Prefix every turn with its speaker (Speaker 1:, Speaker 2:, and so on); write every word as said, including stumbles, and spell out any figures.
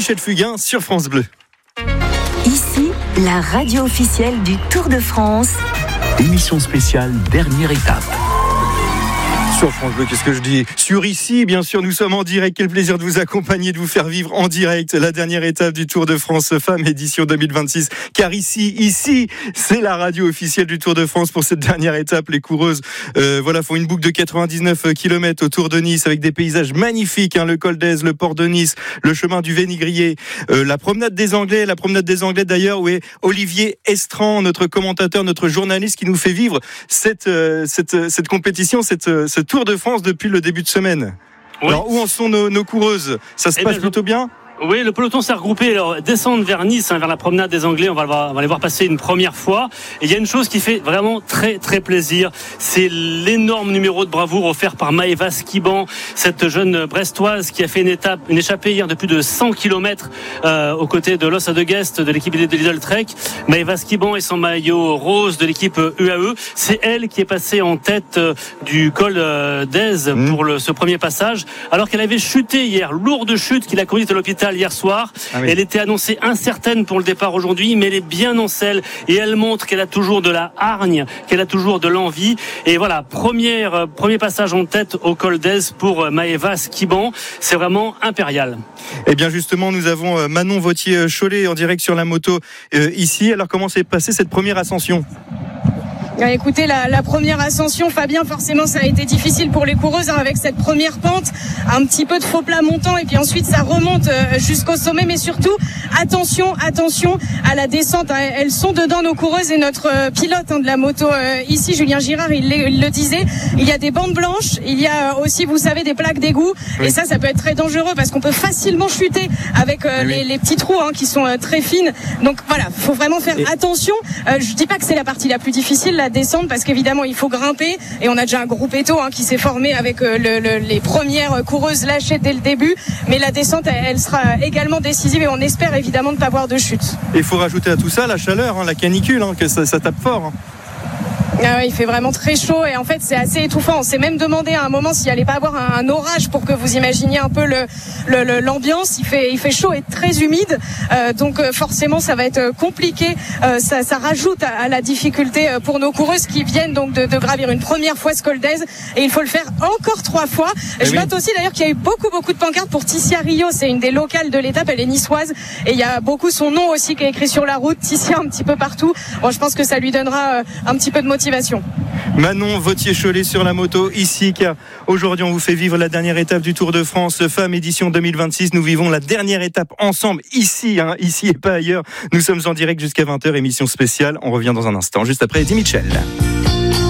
Speaker 1: Michel Fugain sur France Bleu.
Speaker 2: Ici, la radio officielle du Tour de France.
Speaker 3: Émission spéciale, dernière étape.
Speaker 1: Sur France Bleu, qu'est-ce que je dis ? Sur Ici, bien sûr, nous sommes en direct. Quel plaisir de vous accompagner, de vous faire vivre en direct la dernière étape du Tour de France Femmes édition deux mille vingt-six. Car ici, ici, c'est la radio officielle du Tour de France pour cette dernière étape. Les coureuses, euh, voilà, font une boucle de quatre-vingt-dix-neuf kilomètres autour de Nice avec des paysages magnifiques, hein, le col d'Aise, le port de Nice, le chemin du Vénigrier, euh, la promenade des Anglais, la promenade des Anglais d'ailleurs, où est Olivier Estran, notre commentateur, notre journaliste qui nous fait vivre cette, euh, cette, cette compétition, cette, ce Tour de France depuis le début de semaine. Oui. Alors où en sont nos, nos coureuses ? Ça se eh passe bien, plutôt bien ?
Speaker 4: Oui, le peloton s'est regroupé. Alors, descendre vers Nice, hein, vers la promenade des Anglais, on va, voir, on va les voir passer une première fois. Et il y a une chose qui fait vraiment très, très plaisir. C'est l'énorme numéro de bravoure offert par Maëva Skiban, cette jeune Brestoise qui a fait une étape, une échappée hier de plus de cent kilomètres euh, aux côtés de Lossa de Guest de l'équipe de Lidl Trek. Maëva Skiban et son maillot rose de l'équipe U A E. C'est elle qui est passée en tête euh, du col euh, d'Aise mmh. pour le, ce premier passage, alors qu'elle avait chuté hier, lourde chute qu'il a conduite à l'hôpital hier soir. Ah oui. Elle était annoncée incertaine pour le départ aujourd'hui, mais elle est bien en selle et elle montre qu'elle a toujours de la hargne, qu'elle a toujours de l'envie. Et voilà, première, premier passage en tête au col d'Aise pour Maëva Skiban. C'est vraiment impérial.
Speaker 1: Et bien justement, nous avons Manon Vauthier-Cholet en direct sur la moto euh, ici. Alors comment s'est passée cette première ascension ?
Speaker 5: Écoutez, la, la première ascension, Fabien, forcément ça a été difficile pour les coureuses hein, avec cette première pente, un petit peu de faux plat montant et puis ensuite ça remonte euh, jusqu'au sommet, mais surtout attention, attention à la descente, hein. Elles sont dedans nos coureuses et notre euh, pilote hein, de la moto euh, ici, Julien Girard, il, il le disait, il y a des bandes blanches, il y a aussi, vous savez, des plaques d'égout oui. Et ça, ça peut être très dangereux parce qu'on peut facilement chuter avec euh, oui. les, les petits trous hein, qui sont euh, très fines. Donc voilà, faut vraiment faire et... attention. Euh, je dis pas que c'est la partie la plus difficile, la descendre parce qu'évidemment il faut grimper et on a déjà un groupe étau hein, qui s'est formé avec euh, le, le, les premières coureuses lâchées dès le début, mais la descente elle, elle sera également décisive et on espère évidemment ne pas avoir de chute.
Speaker 1: Et il faut rajouter à tout ça la chaleur, hein, la canicule, hein, que ça, ça tape fort. Hein.
Speaker 5: Ah, il fait vraiment très chaud et en fait c'est assez étouffant. On s'est même demandé à un moment s'il allait pas avoir un, un orage pour que vous imaginiez un peu le, le, le, l'ambiance. Il fait, il fait chaud et très humide, euh, donc euh, forcément ça va être compliqué. Euh, ça, ça rajoute à, à la difficulté pour nos coureuses qui viennent donc de, de gravir une première fois ce col d'Aise et il faut le faire encore trois fois. Et Je oui. note aussi d'ailleurs qu'il y a eu beaucoup beaucoup de pancartes pour Tissia Rio. C'est une des locales de l'étape, elle est niçoise et il y a beaucoup son nom aussi qui est écrit sur la route. Tissia un petit peu partout. Bon, je pense que ça lui donnera euh, un petit peu de motivation.
Speaker 1: Manon Vauthier-Cholet sur la moto ici, car aujourd'hui on vous fait vivre la dernière étape du Tour de France Femmes édition deux mille vingt-six. Nous vivons la dernière étape ensemble ici, hein, ici et pas ailleurs. Nous sommes en direct jusqu'à vingt heures, émission spéciale. On revient dans un instant, juste après Eddie Mitchell.